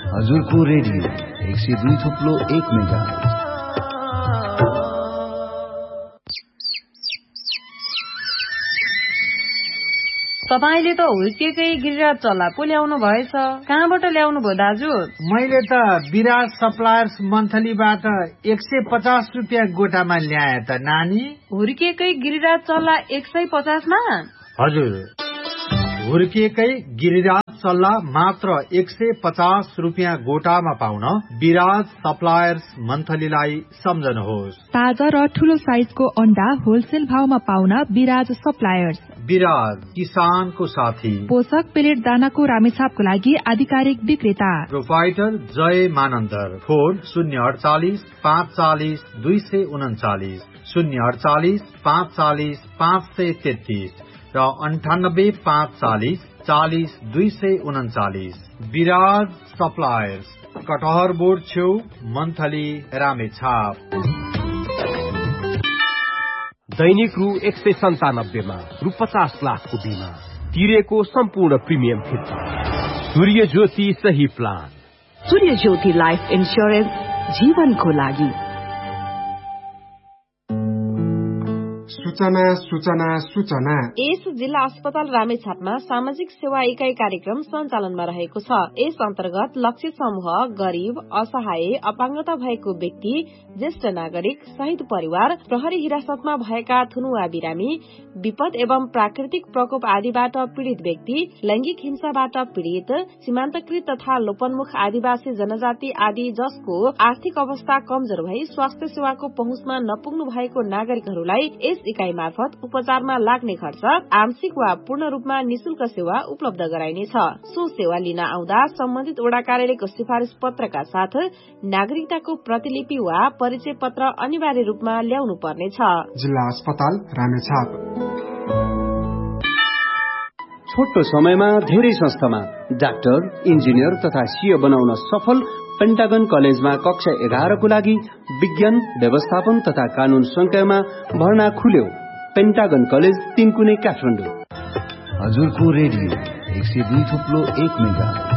हजुरको radio 102.1 megahertz. तपाईले त हुर्केकै गिरिराज चल्ला पो ल्याउनु भएछ। कहाँबाट ल्याउनु भयो दाजु? मैले त विराज सप्लायर्स मन्थलीबाट 150 रुपियाँ गोटामा ल्याए त नानी। हुर्केकै गिरिराज चल्ला 150 मा? हजुर, हुर्केकै गिरिराज चल्ला मात्र 150 रुपियाँ गोटामा पाउन विराज सप्लायर्स मन्थलीलाई सम्झनुहोस्। ताजा र ठूलो साइजको अण्डा होलसेल भावमा पाउन विराज सप्लायर्स। विराज, किसानको साथी। पोषक पेलेट दानाको रामेछापको लागि आधिकारिक विक्रेता। प्रोपाइटर जय मानन्दर। फोन 048 540 239, 048 540 533 र 98 540 40 239। विराज सप्लायर्स, कटहर बोर्ड छेउ, मन्थली, रामेछाप। दैनिक रु 197 मा रु 50 लाखको बीमा तिरेको सम्पूर्ण प्रिमियम फिर्ता। सूर्य ज्योति सही प्लान। सूर्य ज्योति लाइफ इन्स्योरेन्स, जीवनको लागि। सूचना सूचना सूचना। यस जिल्ला अस्पताल रामेछापमा सामाजिक सेवा इकाई कार्यक्रम सञ्चालनमा रहेको छ। यस अन्तर्गत लक्ष्य समूह गरीब, असहाय, अपाङ्गता भएको व्यक्ति, ज्येष्ठ नागरिक, शहीद परिवार, प्रहरी हिरासतमा भएका थुनुवा बिरामी, विपद एवं प्राकृतिक प्रकोप आदिबाट पीड़ित व्यक्ति, लैंगिक हिंसाबाट पीड़ित, सीमान्तकृत तथा लोपन्मुख आदिवासी जनजाति आदि जसको आर्थिक अवस्था कमजोर भई स्वास्थ्य सेवाको पहुँचमा नपुग्नु भएको नागरिकहरूलाई यस इकाई मार्फत उपचारमा लाग्ने खर्च आंशिक वा पूर्ण रूपमा निशुल्क सेवा उपलब्ध गराइनेछ। सो सेवा लिन आउँदा सम्बन्धित वडा कार्यालयको सिफारिश पत्रका साथ नागरिकताको प्रतिलिपि वा परिचय पत्र अनिवार्य रूपमा ल्याउनु पर्नेछ। जिल्ला अस्पताल रामेछाप। छोटो समयमा धेरै संस्थामा डाक्टर, इन्जिनियर तथा सीए बनाउन सफल पेन्टागन कलेजमा कक्षा 11 को लागि विज्ञान, व्यवस्थापन तथा कानून संकायमा भर्ना खुल्यो। पेन्टागन कलेज, 3 कुने, काठमाडौँ। हजुरको रेडियो 102.1 मेगाहर्ज।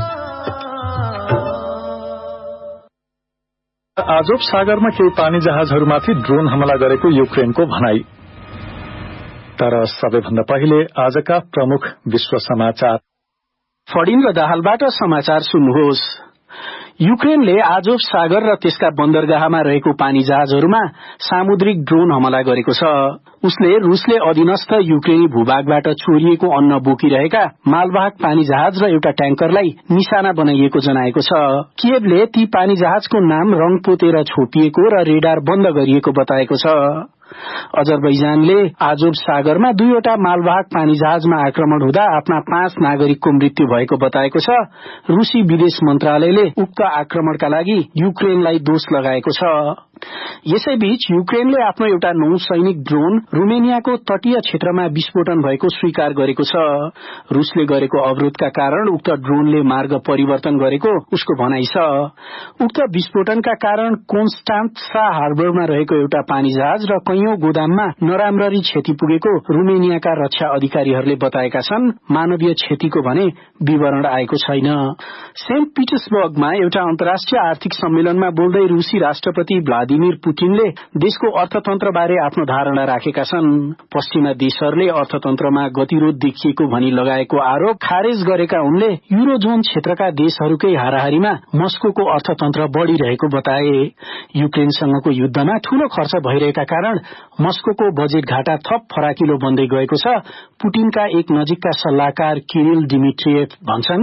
आजोब सागरमा केही पानी जहाजहरूमाथि ड्रोन हमला गरेको युक्रेनको भनाई। तर सबैभन्दा पहिले आजका प्रमुख विश्व समाचार। फडिन र दाहालबाट समाचार सुन्नुहोस्। युक्रेनले आजोब सागर र त्यसका बन्दरगाहमा रहेको पानी जहाजहरूमा सामुद्रिक ड्रोन हमला गरेको छ। उसले रुसले अधीनस्थ युक्रेनी भूभागबाट छोडिएको अन्न बोकिरहेका मालवाहक पानी जहाज र एउटा ट्याङ्करलाई निशाना बनाइएको जनाएको छ। किएभले ती पानी जहाजको नाम रंग पोतेर छोपिएको र रेडार बन्द गरिएको बताएको छ। अजरबैजानले आजोब सागरमा 2वटा मालवाहक पानी जहाजमा आक्रमण हुँदा आफ्ना 5 नागरिकको मृत्यु भएको बताएको छ। रूसी विदेश मन्त्रालयले उक्त आक्रमणका लागि युक्रेनलाई दोष लगाएको छ। यसैबीच युक्रेनले आफ्नो एउटा नौसैनिक ड्रोन रुमेनियाको तटीय क्षेत्रमा विस्फोटन भएको स्वीकार गरेको छ। रूसले गरेको अवरोधका कारण उक्त ड्रोनले मार्ग परिवर्तन गरेको उसको भनाइ छ। उक्त विस्फोटनका कारण कोन्स्टान्सा हार्बरमा रहेको एउटा पानी जहाज र कैयौं गोदाममा नराम्ररी क्षति पुगेको रुमेनियाका रक्षा अधिकारीहरूले बताएका छन्। मानवीय क्षतिको भने विवरण आएको छैन। सेन्ट पिटर्सबर्गमा एउटा अन्तर्राष्ट्रिय आर्थिक सम्मेलनमा बोल्दै रूसी राष्ट्रपति भ्लादिमिर पुटिनले देशको अर्थतन्त्र बारे आफ्नो धारणा राखेका छन्। पश्चिमा देशहरूले अर्थतन्त्रमा गतिरोध देखिएको भनी लगाएको आरोप खारेज गरेका उनले युरोजोन क्षेत्रका देशहरूकै हाराहारीमा मस्कोको अर्थतन्त्र बढ़िरहेको बताए। युक्रेनसँगको युद्धमा ठूलो खर्च भइरहेका कारण मस्कोको बजेट घाटा थप फराकिलो बन्दै गएको छ। पुटिनका एक नजिकका सल्लाहकार किरिल डिमिट्रिएभ भन्छन्,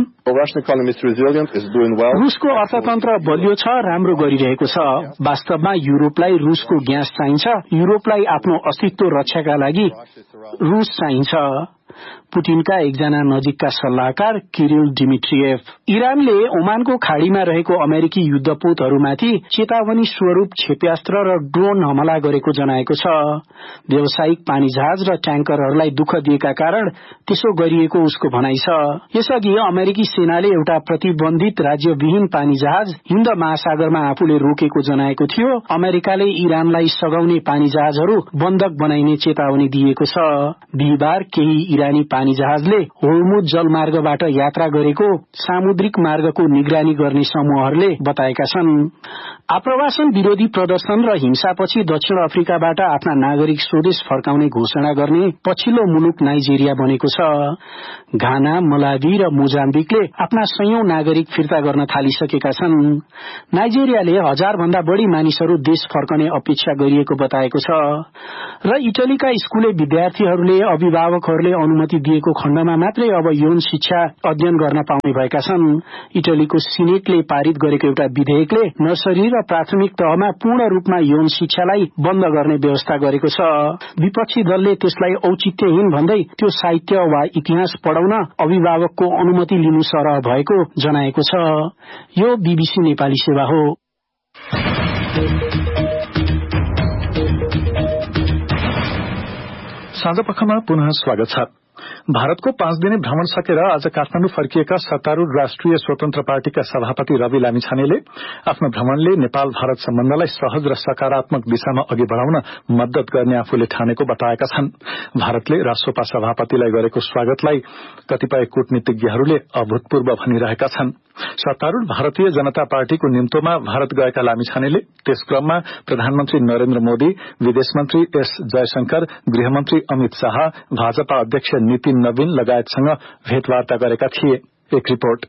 रुसको अर्थतन्त्र बलियो छ, राम्रो गरिरहेको छ। वास्तवमा युरोपलाई रुसको ग्यास चाहिन्छ। युरोपलाई आफ्नो अस्तित्व रक्षाका लागि रुस चाहिन्छ। पुटिनका एकजना नजिकका सल्लाहकार किरिल डिमिट्रिएभ। इरानले ओमानको खाड़ीमा रहेको अमेरिकी युद्धपोतहरूमाथि चेतावनी स्वरूप क्षेप्यास्त्र र ड्रोन हमला गरेको जनाएको छ। व्यावसायिक पानी जहाज र ट्याङ्करहरूलाई दुःख दिएका कारण त्यसो गरिएको उसको भनाइ छ। यसअघि अमेरिकी सेनाले एउटा प्रतिबन्धित राज्यविहीन पानी जहाज हिन्द महासागरमा आफूले रोकेको जनाएको थियो। अमेरिकाले इरानलाई सघाउने पानी जहाजहरू बन्धक बनाइने चेतावनी दिएको छ। बिहिबार केही इरानी पानी पानी जहाजले होर्मुज जलमार्गबाट यात्रा गरेको सामुद्रिक मार्गको निगरानी गर्ने समूहहरूले बताएका छन्। आप्रवासन विरोधी प्रदर्शन र हिंसापछि दक्षिण अफ्रिकाबाट आफ्ना नागरिक स्वदेश फर्काउने घोषणा गर्ने पछिल्लो मुलुक नाइजेरिया बनेको छ। घाना, मलावी र मोजाम्बिकले आफ्ना सयौं नागरिक फिर्ता गर्न थालिसकेका छन्। नाइजेरियाले 1000 भन्दा बढ़ी मानिसहरू देश फर्कने अपेक्षा गरिएको बताएको छ र इटलीका स्कूले विद्यार्थीहरूले अभिभावकहरूले अनुमति दिएको खण्डमा मात्रै अब यौन शिक्षा अध्ययन गर्न पाउने भएका छन्। इटलीको सिनेटले पारित गरेको एउटा विधेयकले नर्सरी र प्राथमिक तहमा पूर्ण रूपमा यौन शिक्षालाई बन्द गर्ने व्यवस्था गरेको छ। विपक्षी दलले त्यसलाई औचित्यहीन भन्दै त्यो साहित्य वा इतिहास पढाउन अभिभावकको अनुमति लिनु सरह भएको जनाएको छ। यो बीबीसी नेपाली सेवा हो। साँझपखमा पुनः स्वागत छ। भारतको 5 दिने भ्रमण सकेर आज काठमाडौँ फर्किएका सत्तारूढ़ राष्ट्रिय स्वतन्त्र पार्टीका सभापति रवि लामिछानेले आफ्नो भ्रमणले नेपाल भारत सम्बन्धलाई सहज र सकारात्मक दिशामा अघि बढ़ाउन मद्दत गर्ने आफूले ठानेको बताएका छन्। भारतले राष्ट्रपा सभापतिलाई गरेको स्वागतलाई कतिपय कूटनीतिज्ञहरूले अभूतपूर्व भनिरहेका छन्। सत्तारूढ़ भारतीय जनता पार्टीको निम्तोमा भारत गएका लामिछानेले त्यस क्रममा प्रधानमन्त्री नरेन्द्र मोदी, विदेश मन्त्री एस जयशंकर, गृहमन्त्री अमित शाह, भाजपा अध्यक्ष नितिन नवीन लगायतसँग भेटवार्ता गरेका थिए। एक रिपोर्ट।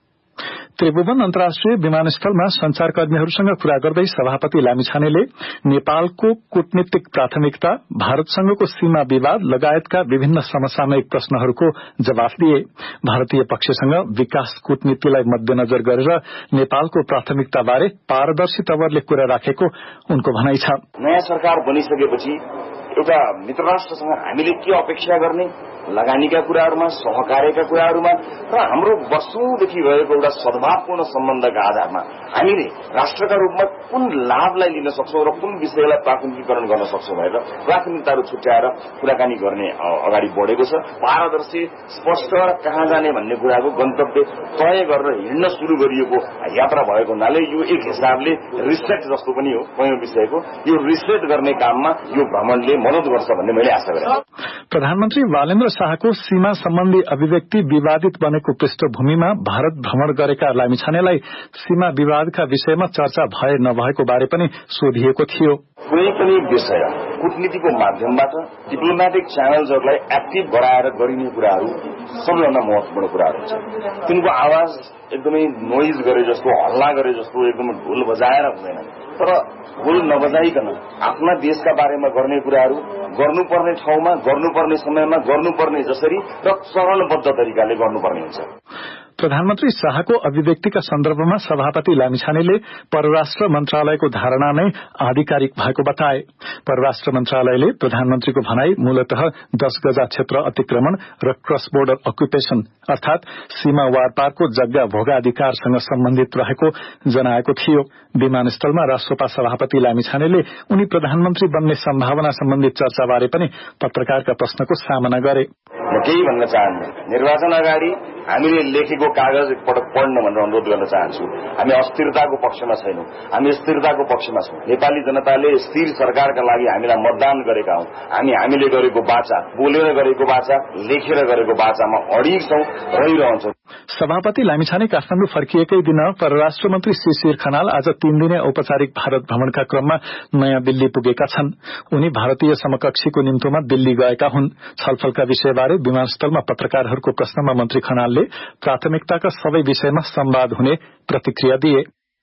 त्रिभुवन अन्तर्राष्ट्रिय विमानस्थलमा संचारकर्मीहरूसँग कुरा गर्दै सभापति लामिछानेले नेपालको कूटनीतिक प्राथमिकता, भारतसँगको सीमा विवाद लगायतका विभिन्न समसामयिक प्रश्नहरूको जवाफ दिए। भारतीय पक्षसँग विकास कूटनीतिलाई मध्यनजर गरेर नेपालको प्राथमिकताबारे पारदर्शी तवरले कुरा राखेको उनको भनाइ छ। नयाँ सरकार बनिसकेपछि एउटा मित्र राष्ट्रसँग हामीले के अपेक्षा गर्ने, लगानीका कुराहरूमा, सहकार्यका कुराहरूमा र हाम्रो वर्षौंदेखि भएको एउटा सद्भावपूर्ण सम्बन्धका आधारमा हामीले राष्ट्रका रूपमा कुन लाभलाई लिन सक्छौं र कुन विषयलाई प्राथमिकीकरण गर्न सक्छौं भनेर प्राथमिकताहरू छुट्याएर कुराकानी गर्ने अगाडि बढेको छ। पारदर्शी, स्पष्ट र कहाँ जाने भन्ने कुराको गन्तव्य तय गरेर हिँड्न शुरू गरिएको यात्रा भएको हुनाले यो एक हिसाबले रिसेट जस्तो पनि हो कयौं विषयको। यो रिसेट गर्ने काममा यो भ्रमणले मद्दत गर्छ भन्ने मैले आशा गरेँ। प्रधानमन्त्री बालेन्द्र शाहको सीमा सम्बन्धी अभिव्यक्ति विवादित बनेको पृष्ठभूमिमा भारत भ्रमण गरेका लामिछानेलाई सीमा विवादका विषयमा चर्चा भए नभएको बारे पनि सोधिएको थियो। कुनै पनि विषय कूटनीतिको माध्यमबाट डिप्लोमेटिक च्यानल्सहरूलाई एक्टिभ गराएर गरिने कुराहरू सबैभन्दा महत्वपूर्ण कुराहरू हुन्छ। तिनको आवाज एकदमै नोइज गरे जस्तो, हल्ला गरे जस्तो एकदमै ढोल बजाएर हुँदैन, तर ढोल नबजाइकन आफ्ना देशका बारेमा गर्ने कुराहरू गर्नुपर्ने ठाउँमा, गर्नुपर्ने समयमा, गर्नुपर्ने जसरी र चरणबद्ध तरिकाले गर्नुपर्ने हुन्छ। प्रधानमन्त्री शाहको अभिव्यक्तिका सन्दर्भमा सभापति लामिछानेले परराष्ट्र मन्त्रालयको धारणा नै आधिकारिक भएको बताए। परराष्ट्र मन्त्रालयले प्रधानमन्त्रीको भनाई मूलतः 10 गजा क्षेत्र अतिक्रमण र क्रस बोर्डर अक्युपेशन अर्थात सीमा वारपारको जग्गा भोगाधिकारसँग सम्बन्धित रहेको जनाएको थियो। विमानस्थलमा राष्ट्रपा सभापति लामिछानेले उनी प्रधानमन्त्री बन्ने सम्भावना सम्बन्धी चर्चाबारे पनि पत्रकारका प्रश्नको सामना गरे। म केही भन्न चाहन्न, निर्वाचन अगाडि हामीले लेखेको कागज एकपटक पढ्न भनेर अनुरोध गर्न चाहन्छु। हामी अस्थिरताको पक्षमा छैनौं, हामी स्थिरताको पक्षमा छौं। नेपाली जनताले स्थिर सरकारका लागि हामीलाई मतदान गरेका हौं। हामीले गरेको वाचा, बोलेर गरेको वाचा, लेखेर गरेको वाचामा अडिग छौं, रहिरहन्छौं। सभापति लामिछाने काठमाडौँ फर्किएकै दिन परराष्ट्र मन्त्री शिशिर खनाल आज 3 दिने औपचारिक भारत भ्रमणका क्रममा नयाँ दिल्ली पुगेका छन्। उनी भारतीय समकक्षीको निम्तोमा दिल्ली गएका हुन्। छलफलका विषयबारे विमानस्थलमा पत्रकारहरूको प्रश्नमा मन्त्री खनालले प्राथमिकताका सबै विषयमा संवाद हुने प्रतिक्रिया दिए।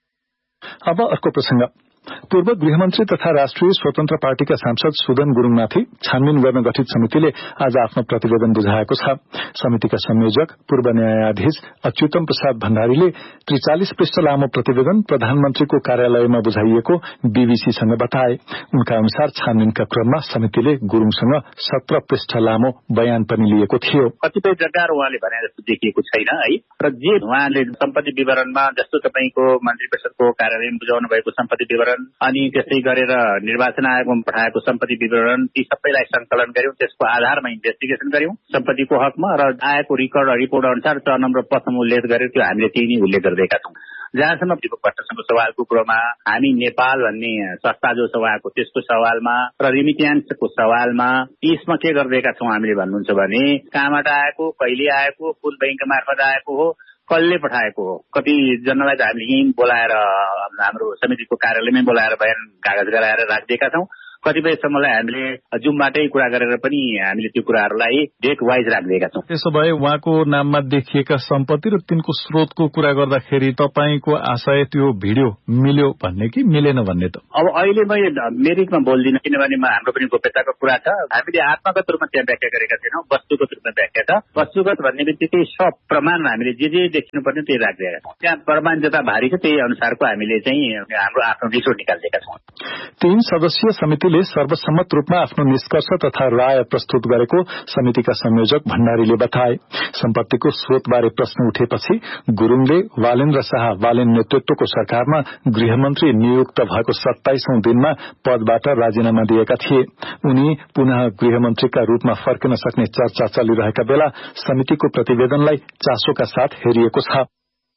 अब अर्को प्रसंग। पूर्व गृहमन्त्री तथा राष्ट्रिय स्वतन्त्र पार्टीका सांसद सुदन गुरूङमाथि छानबिन गर्न गठित समितिले आज आफ्नो प्रतिवेदन बुझाएको छ। समितिका संयोजक पूर्व न्यायाधीश अच्युतम प्रसाद भण्डारीले 43 पृष्ठ लामो प्रतिवेदन प्रधानमन्त्रीको कार्यालयमा बुझाइएको बीबीसीसँग बताए। उनका अनुसार छानबिनका क्रममा समितिले गुरूङसँग 17 पृष्ठ लामो बयान पनि लिएको थियो। कतिपय जग्गाहरू उहाँले भने जस्तो देखिएको छैन है, र जे उहाँले सम्पत्ति विवरणमा जस्तो तपाईको मन्त्री परिषदको कार्यालयमा बुझाउनु भएको सम्पत्ति विवरण अनि त्यसै गरेर निर्वाचन आयोगमा पठाएको सम्पत्ति विवरण, ती सबैलाई संकलन गर्यौं। त्यसको आधारमा इन्भेस्टिगेसन गर्यौं सम्पत्तिको हकमा, र आएको रिपोर्ट अनुसार 6 नम्बर पदमा उल्लेख गरेर त्यो हामीले त्यही नै उल्लेख गरिदिएका छौं। जहाँसम्म प्रश्नको सवालको कुरोमा हामी नेपाल भन्ने संस्था जो छ उहाँको त्यसको सवालमा र रिमिट्यान्सको सवालमा यसमा के गरिरहेका छौँ हामीले भन्नुहुन्छ भने कहाँबाट आएको, कहिले आएको, कुन बैंक मार्फत आएको हो, कसले पठाएको हो। कतिजनालाई त हामीले यहीँ बोलाएर हाम्रो समितिको कार्यालयमै बोलाएर बयान कागज गराएर राखिदिएका छौँ। कतिपय समयलाई हामीले जुमबाटै कुरा गरेर पनि हामीले त्यो कुराहरूलाई डेट वाइज राखिदिएका छौँ। त्यसो भए उहाँको नाममा देखिएका सम्पत्ति र तिनको स्रोतको कुरा गर्दाखेरि तपाईँको आशय त्यो भिडियो मिल्यो भन्ने कि मिलेन भन्ने त अब अहिले मैले मेरिटमा बोल्दिनँ, किनभने हाम्रो पनि गोप्यताको कुरा छ। हामीले आत्मागत रूपमा त्यहाँ व्याख्या गरेका छैनौँ, वस्तुगत रूपमा व्याख्या छ। वस्तुगत भन्ने बित्तिकै सब प्रमाण हामीले जे देखिनुपर्ने त्यही राखिदिएका छौँ। त्यहाँ प्रमाण जता भारी छ त्यही अनुसारको हामीले चाहिँ हाम्रो आफ्नो रिसोर्ट निकालिदिएका छौँ। 3 सदस्यीय समितिले सर्वसम्मत रूपमा आफ्नो निष्कर्ष तथा राय प्रस्तुत गरेको समितिका संयोजक भण्डारीले बताए। सम्पत्तिको स्रोतबारे प्रश्न उठेपछि गुरूङले वालेन्द्र शाह वालेन नेतृत्वको सरकारमा गृहमन्त्री नियुक्त भएको 27औं दिनमा पदबाट राजीनामा दिएका थिए। उनी पुनः गृहमन्त्रीका रूपमा फर्किन सक्ने चर्चा चलिरहेका बेला समितिको प्रतिवेदनलाई चासोका साथ हेरिएको छ।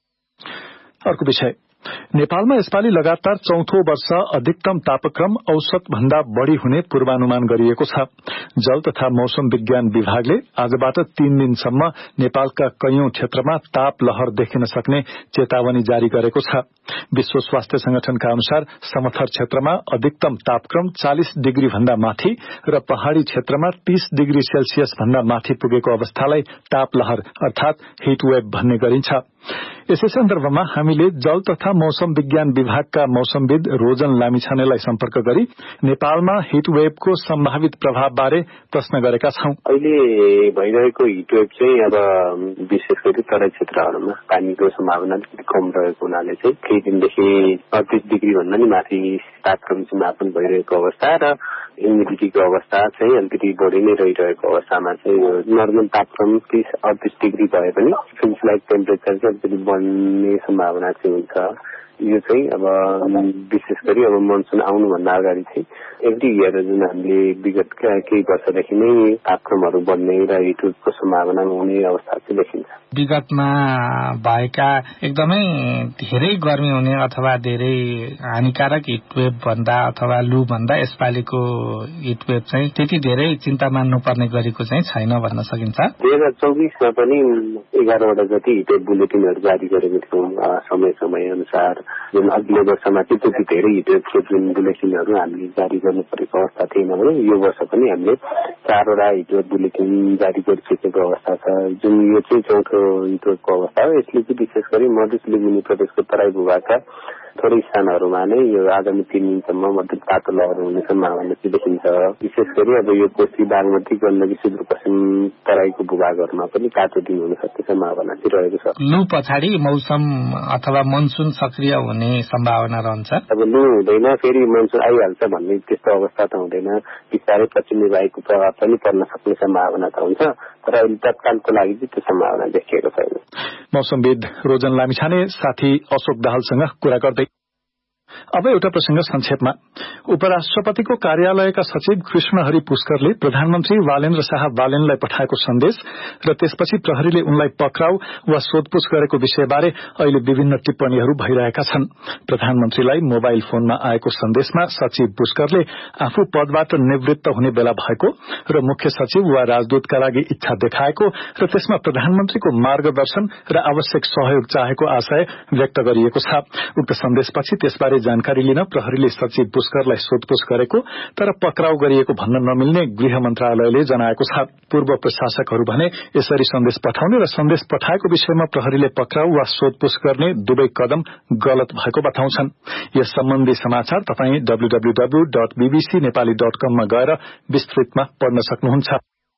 अर्को विषय, नेपालमा यसपालि लगातार 4थो वर्ष अधिकतम तापक्रम औसत भन्दा बढ़ी हुने पूर्वानुमान गरिएको छ। जल तथा मौसम विज्ञान विभागले आजबाट 3 दिनसम्म नेपालका कैयौं क्षेत्रमा ताप लहर देखिन सक्ने चेतावनी जारी गरेको छ। विश्व स्वास्थ्य संगठनका अनुसार समथर क्षेत्रमा अधिकतम तापक्रम 40 डिग्री भन्दा माथि र पहाड़ी क्षेत्रमा 30 डिग्री सेल्सियस भन्दा माथि पुगेको अवस्थालाई ताप लहर अर्थात हिट वेभ भन्ने गरिन्छ। यसै सन्दर्भमा हामीले जल तथा मौसम विज्ञान विभागका मौसमविद रोजन लामिछानेलाई सम्पर्क गरी नेपालमा हिट वेभको सम्भावित प्रभाव बारे प्रश्न गरेका छौं। अहिले भइरहेको हिट वेभ चाहिँ अब विशेष गरी तराई क्षेत्रहरूमा पानीको सम्भावना कम रहेको हुनाले चाहिँ केही दिनदेखि 38 डिग्री भन्दा नि माथि तापक्रम चाहिँ मापन भइरहेको अवस्था र ह्युमिडिटीको अवस्था चाहिँ अलिकति बढी नै रहिरहेको अवस्थामा चाहिँ नर्मल तापक्रम 30-38 डिग्री भए पनि फिल्स लाइक टेम्परेचर चाहिँ अलिकति बढ्ने सम्भावना चाहिँ हुन्छ। यो चाहिँ अब विशेष गरी अब मनसुन आउनुभन्दा अगाडि चाहिँ एभ्री इयर जुन हामीले विगत केही वर्षदेखि नै तापक्रमहरू बढ्ने र हिटवेभको सम्भावना हुने अवस्था चाहिँ देखिन्छ। विगतमा भएका एकदमै धेरै गर्मी हुने अथवा धेरै हानिकारक हिटवेभ भन्दा अथवा लू भन्दा यसपालिको हिटवेभ चाहिँ त्यति धेरै चिन्ता मान्नुपर्ने गरेको चाहिँ छैन भन्न सकिन्छ। 2024मा पनि 11वटा जति हिटवेभ बुलेटिनहरू जारी गरेको थियौँ समय अनुसार। जुन अघिल्लो वर्षमा चाहिँ त्यति धेरै हिटवेभको जुन बुलेटिनहरू हामीले जारी गर्नु परेको अवस्था थिएन भने यो वर्ष पनि हामीले 4वटा हिटवेभ बुलेटिन जारी गरिसकेको अवस्था छ। जुन यो चाहिँ 4थो हिटवेभको अवस्था हो। यसले चाहिँ विशेष गरी मधेस लुम्बिनी प्रदेशको तराई भूभागका थोरै स्थानहरूमा नै यो आगामी 3 दिनसम्म मध्यम तातो लहर हुने सम्भावना चाहिँ देखिन्छ। विशेष गरी अब यो कोशी बागमती गण्डकी सुदूरपश्चिम तराईको भूभागहरूमा पनि तातो दिन हुन सक्ने सम्भावना चाहिँ रहेको छ। लू पछाडि मौसम अथवा मनसुन सक्रिय हुने सम्भावना रहन्छ। अब लू हुँदैन फेरि मनसुन आइहाल्छ भन्ने त्यस्तो अवस्था त हुँदैन। बिस्तारै पश्चिमी वायुको प्रभाव पनि पर्न सक्ने सम्भावना त हुन्छ, तर अहिले तत्कालको लागि चाहिँ त्यो सम्भावना देखिएको छैन। मौसमविद रोजन लामिछाने साथी अशोक दाहालसँग कुरा गर्दै। अब एउटा प्रसंग संक्षेपमा। उपराष्ट्रपतिको कार्यालयका सचिव कृष्णहरि पुष्करले प्रधानमन्त्री वालेन्द्र शाह वालेनलाई पठाएको सन्देश र त्यसपछि प्रहरीले उनलाई पक्राउ वा सोधपूछ गरेको विषयबारे अहिले विभिन्न टिप्पणीहरू भइरहेका छन्। प्रधानमन्त्रीलाई मोबाइल फोनमा आएको सन्देशमा सचिव पुष्करले आफू पदबाट निवृत्त हुने बेला भएको र मुख्य सचिव वा राजदूतका लागि इच्छा देखाएको र त्यसमा प्रधानमन्त्रीको मार्गदर्शन र आवश्यक सहयोग चाहेको आशय व्यक्त गरिएको छ। उक्त सन्देशपछि त्यसबारे जानकारी लिन प्रहरीले सचिव पुष्करलाई सोधपूछ गरेको तर पक्राउ गरिएको भन्न नमिल्ने गृह मन्त्रालयले जनाएको छ। पूर्व प्रशासकहरू भने यसरी सन्देश पठाउने र सन्देश पठाएको विषयमा प्रहरीले पक्राउ वा सोधपूछ गर्ने दुवै कदम गलत भएको बताउँछन्। यस सम्बन्धी समाचार तपाईं www.bbcnepali.com मा गएर विस्तृतमा पढ्न सक्नुहुन्छ।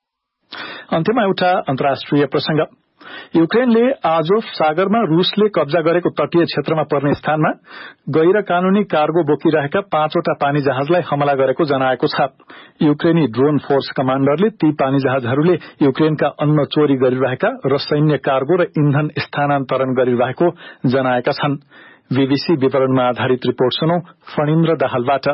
अन्त्यमा एउटा अन्तर्राष्ट्रिय प्रसंग। युक्रेनले आजोफ सागरमा रूसले कब्जा गरेको तटीय क्षेत्रमा पर्ने स्थानमा गैर कानूनी कार्गो बोकिरहेका 5वटा पानी जहाजलाई हमला गरेको जनाएको छ। युक्रेनी ड्रोन फोर्स कमाण्डरले ती पानी जहाजहरूले युक्रेनका अन्न चोरी गरिरहेका र सैन्य कार्गो र इन्धन स्थानान्तरण गरिरहेको जनाएका छन्। बीबीसी विवरणमा आधारित रिपोर्ट सुनौ फणिन्द्र दाहालबाट।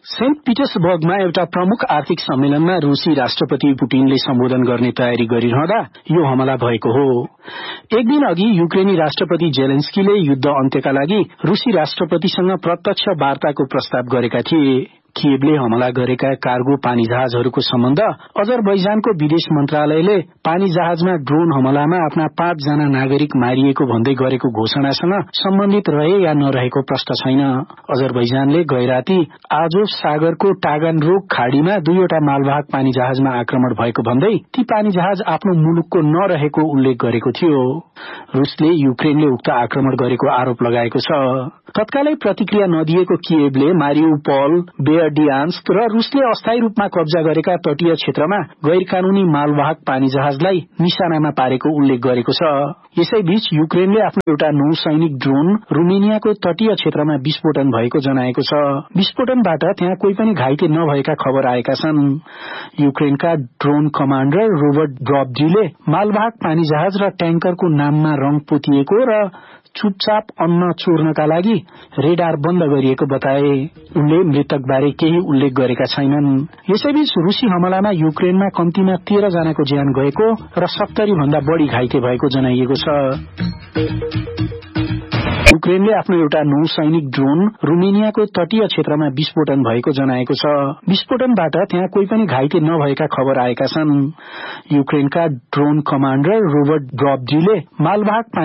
सेन्ट पिटर्सबर्गमा एउटा प्रमुख आर्थिक सम्मेलनमा रूसी राष्ट्रपति पुटिनले सम्बोधन गर्ने तयारी गरिरहँदा यो हमला भएको हो। एक दिन अघि युक्रेनी राष्ट्रपति जेलेन्स्कीले युद्ध अन्त्यका लागि रूसी राष्ट्रपतिसँग प्रत्यक्ष वार्ताको प्रस्ताव गरेका थिए। किएभले हमला गरेका कार्गो पानी जहाजहरूको सम्बन्ध अजरबैजानको विदेश मन्त्रालयले पानी जहाजमा ड्रोन हमलामा आफ्ना 5 जना नागरिक मारिएको भन्दै गरेको घोषणासँग सम्बन्धित रहे या नरहेको प्रश्न छैन। अजरबैजानले गैराती आजोव सागरको टागानरोग खाड़ीमा 2वटा मालवाहक पानी जहाजमा आक्रमण भएको भन्दै ती पानी जहाज आफ्नो मुलुकको नरहेको उल्लेख गरेको थियो। रूसले युक्रेनले उक्त आक्रमण गरेको आरोप लगाएको छ। तत्कालै प्रतिक्रिया नदिएको किएभले मारिउपोल, बेयरडियान्स्क र रूसले अस्थायी रूपमा कब्जा गरेका तटीय क्षेत्रमा गैर कानूनी मालवाहक पानी जहाजलाई निशानामा पारेको उल्लेख गरेको छ। यसैबीच युक्रेनले आफ्नो एउटा नौसैनिक ड्रोन रोमेनियाको तटीय क्षेत्रमा विस्फोटन भएको जनाएको छ। विस्फोटनबाट त्यहाँ कोही पनि घाइते नभएका खबर आएका छन्। युक्रेनका ड्रोन कमाण्डर रोबर्ट ड्रब्जीले मालवाहक पानी जहाज र ट्याङ्करको नाममा रंग पोतिएको र चुपचाप अन्न चोर्नका लागि रेडार बन्द गरिएको बताए। उनले मृतकबारे केही उल्लेख गरेका छैनन्। यसैबीच रूसी हमलामा युक्रेनमा कम्तीमा 13 जनाको ज्यान गएको र 70 भन्दा बढ़ी घाइते भएको जनाइएको छ। युक्रेनले आफ्नो एउटा नौसैनिक ड्रोन रोमेनियाको तटीय क्षेत्रमा विस्फोटन भएको जनाएको छ। विस्फोटनबाट त्यहाँ कोही पनि घाइते नभएका खबर आएका छन्। युक्रेनका ड्रोन कमाण्डर रोबर्ट ड्रब्जीले मालवाहक